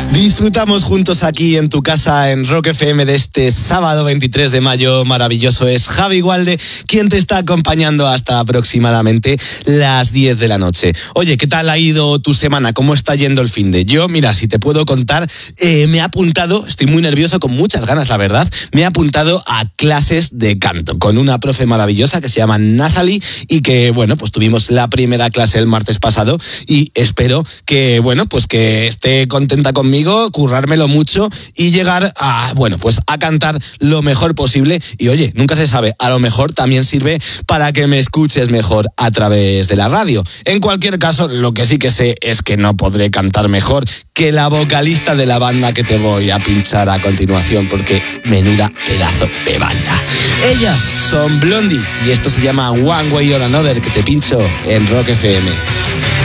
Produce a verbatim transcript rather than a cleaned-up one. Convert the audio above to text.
Disfrutamos juntos aquí en tu casa en Rock F M de este sábado veintitrés de mayo. Maravilloso, es Javi Gualde quien te está acompañando hasta aproximadamente las diez de la noche. Oye, ¿qué tal ha ido tu semana? ¿Cómo está yendo el finde? Yo, mira, si te puedo contar, eh, me he apuntado, estoy muy nervioso, con muchas ganas, la verdad, me he apuntado a clases de canto con una profe maravillosa que se llama Nathalie y que, bueno, pues tuvimos la primera clase el martes pasado y espero que, bueno, pues que esté contenta conmigo, currármelo mucho y llegar a, bueno, pues a cantar lo mejor posible. Y oye, nunca se sabe, a lo mejor también sirve para que me escuches mejor a través de la radio. En cualquier caso, lo que sí que sé es que no podré cantar mejor que la vocalista de la banda que te voy a pinchar a continuación, porque menuda pedazo de banda. Ellas son Blondie y esto se llama One Way or Another, que te pincho en Rock F M.